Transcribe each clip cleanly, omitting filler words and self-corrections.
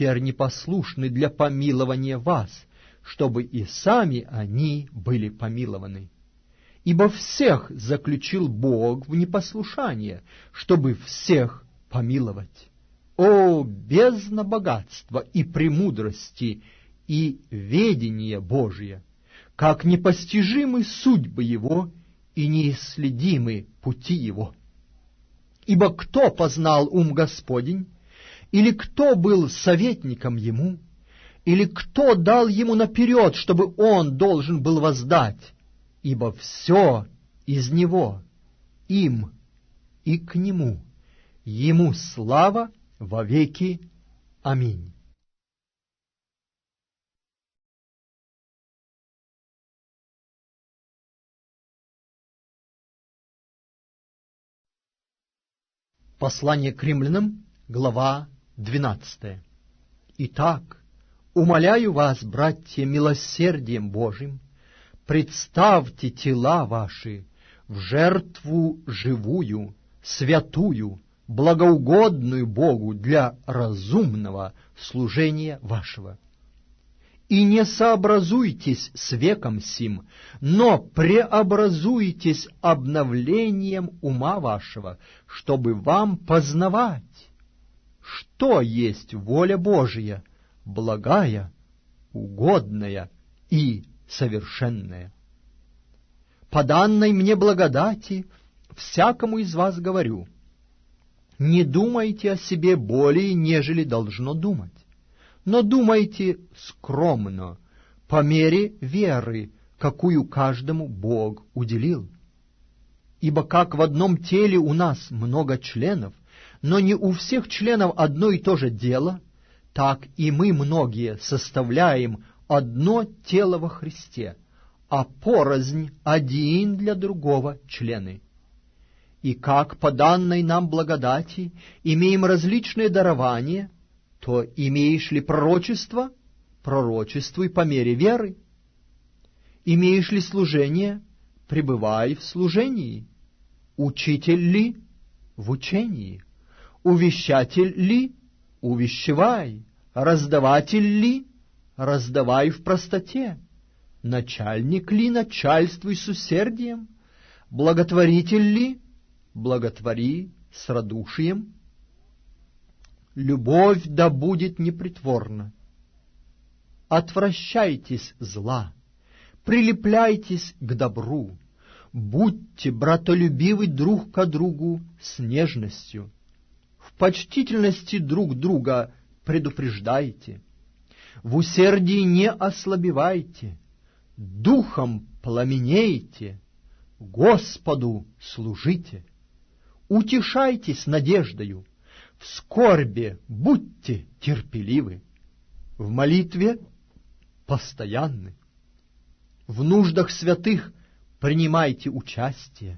теперь непослушны для помилования вас, чтобы и сами они были помилованы. Ибо всех заключил Бог в непослушание, чтобы всех помиловать. О, бездна богатства и премудрости и ведения Божия! Как непостижимы судьбы Его и неисследимы пути Его! Ибо кто познал ум Господень? Или кто был советником Ему? Или кто дал Ему наперед, чтобы Он должен был воздать? Ибо все из Него, им и к Нему. Ему слава во веки. Аминь. Послание к римлянам, глава 12. Итак, умоляю вас, братья, милосердием Божиим, представьте тела ваши в жертву живую, святую, благоугодную Богу для разумного служения вашего. И не сообразуйтесь с веком сим, но преобразуйтесь обновлением ума вашего, чтобы вам познавать, что есть воля Божия, благая, угодная и совершенная. По данной мне благодати всякому из вас говорю: не думайте о себе более, нежели должно думать, но думайте скромно, по мере веры, какую каждому Бог уделил. Ибо как в одном теле у нас много членов, но не у всех членов одно и то же дело, так и мы многие составляем одно тело во Христе, а порознь один для другого члены. И как по данной нам благодати имеем различные дарования, то имеешь ли пророчество? Пророчествуй по мере веры. Имеешь ли служение? Пребывай в служении. Учитель ли? В учении. Увещатель ли? Увещевай. Раздаватель ли? Раздавай в простоте. Начальник ли? Начальствуй с усердием. Благотворитель ли? Благотвори с радушием. Любовь да будет непритворна. Отвращайтесь зла, прилепляйтесь к добру, будьте братолюбивы друг ко другу с нежностью, в почтительности друг друга предупреждайте, в усердии не ослабевайте, духом пламенейте, Господу служите, утешайтесь надеждою, в скорби будьте терпеливы, в молитве постоянны, в нуждах святых принимайте участие,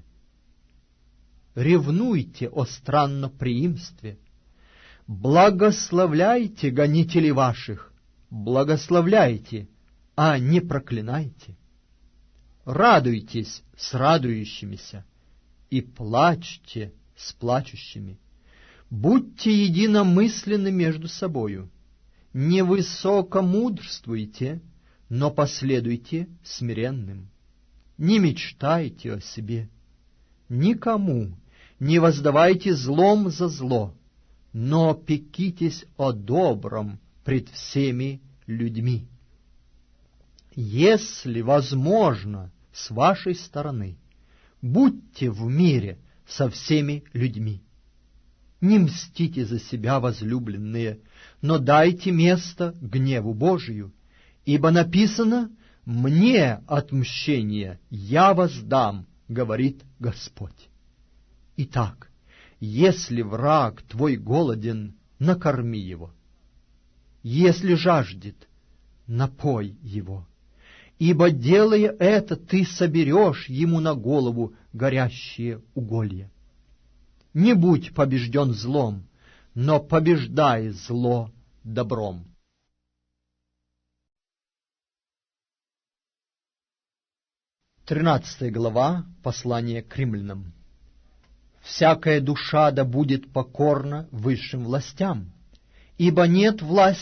ревнуйте о странноприимстве, благословляйте гонителей ваших, благословляйте, а не проклинайте, радуйтесь с радующимися и плачьте с плачущими. Будьте единомысленны между собою, не высокомудрствуйте, но последуйте смиренным. Не мечтайте о себе, никому не воздавайте злом за зло, но пекитесь о добром пред всеми людьми. Если возможно с вашей стороны, будьте в мире со всеми людьми. Не мстите за себя, возлюбленные, но дайте место гневу Божию, ибо написано: «Мне отмщение, я воздам, говорит Господь». Итак, если враг твой голоден, накорми его, если жаждет, напой его, ибо, делая это, ты соберешь ему на голову горящие уголья. Не будь побежден злом, но побеждай зло добром. 13 глава послания к римлянам. Всякая душа да будет покорна высшим властям, ибо нет власти